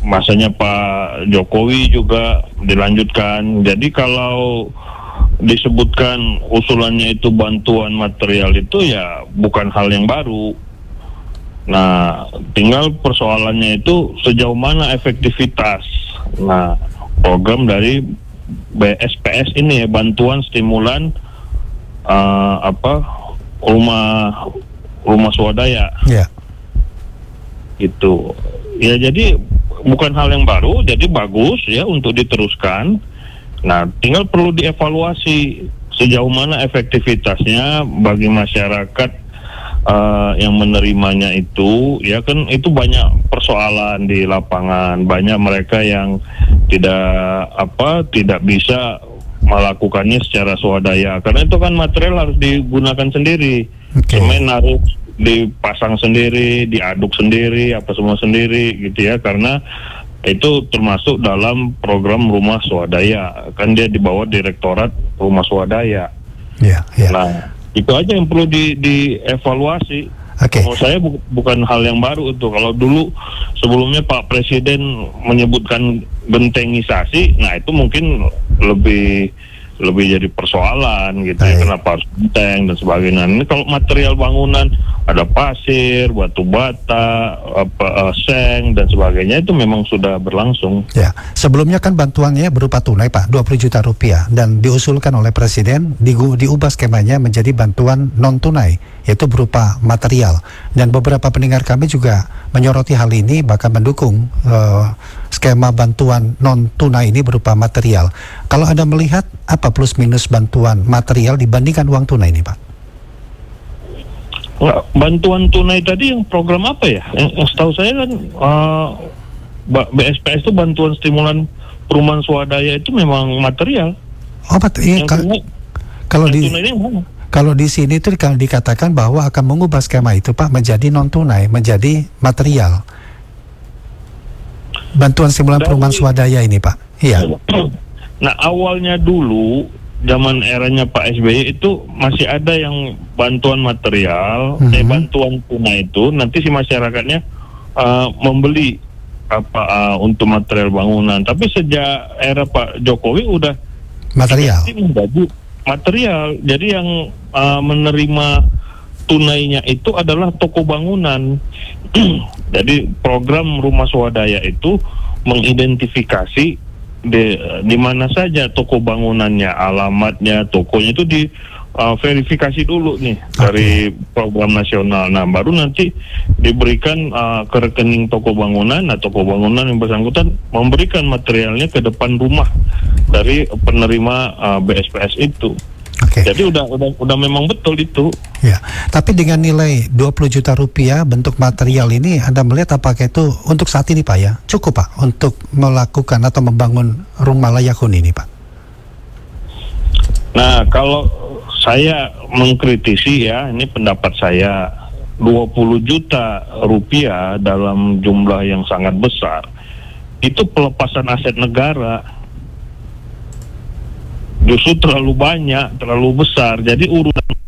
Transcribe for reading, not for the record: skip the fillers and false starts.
masanya Pak Jokowi juga dilanjutkan. Jadi kalau disebutkan usulannya itu bantuan material itu ya bukan hal yang baru. Nah, tinggal persoalannya itu sejauh mana efektivitas. Nah, program dari BSPS ini ya, bantuan stimulan rumah swadaya. Ya. Gitu. Ya, jadi bukan hal yang baru, jadi bagus ya untuk diteruskan. Nah, tinggal perlu dievaluasi sejauh mana efektivitasnya bagi masyarakat yang menerimanya itu. Ya kan itu banyak persoalan di lapangan, banyak mereka yang tidak bisa melakukannya secara swadaya karena itu kan material harus digunakan sendiri. Semen harus dipasang sendiri, diaduk sendiri, apa semua sendiri gitu ya, karena itu termasuk dalam program rumah swadaya, kan dia di bawah Direktorat Rumah Swadaya. Nah, itu aja yang perlu dievaluasi. Menurut saya bukan hal yang baru itu. Kalau dulu sebelumnya Pak Presiden menyebutkan bentengisasi, nah itu mungkin lebih jadi persoalan gitu ya, kenapa harus benteng dan sebagainya. Ini kalau material bangunan ada pasir, batu bata, seng dan sebagainya itu memang sudah berlangsung. Ya, sebelumnya kan bantuannya berupa tunai Pak, 20 juta rupiah dan diusulkan oleh Presiden diubah skemanya menjadi bantuan non tunai, yaitu berupa material. Dan beberapa pendengar kami juga menyoroti hal ini, bahkan mendukung skema bantuan non tunai ini berupa material. Kalau Anda melihat apa plus minus bantuan material dibandingkan uang tunai ini Pak? Bantuan tunai tadi yang program apa ya? Yang setahu saya kan BSPS itu bantuan stimulan perumahan swadaya itu memang material. Oh, kalau di sini itu dikatakan bahwa akan mengubah skema itu Pak menjadi non tunai, menjadi material. Bantuan stimulan perumahan swadaya ini Pak. Iya. Nah, awalnya dulu zaman eranya Pak SBY itu masih ada yang bantuan material, bantuan tunai itu nanti si masyarakatnya membeli untuk material bangunan. Tapi sejak era Pak Jokowi udah material. Menjadi material. Jadi yang menerima tunainya itu adalah toko bangunan. Jadi program rumah swadaya itu mengidentifikasi di mana saja toko bangunannya, alamatnya, tokonya itu di verifikasi dulu nih dari program nasional. Nah, baru nanti diberikan ke rekening toko bangunan. Nah, toko bangunan yang bersangkutan memberikan materialnya ke depan rumah dari penerima BSPS itu. Jadi udah memang betul itu. Ya, tapi dengan nilai 20 juta rupiah bentuk material ini, Anda melihat apakah itu untuk saat ini Pak ya cukup Pak untuk melakukan atau membangun rumah layak huni ini Pak? Nah, kalau saya mengkritisi ya, ini pendapat saya, 20 juta rupiah dalam jumlah yang sangat besar itu pelepasan aset negara. Justru terlalu banyak, terlalu besar. Jadi urusan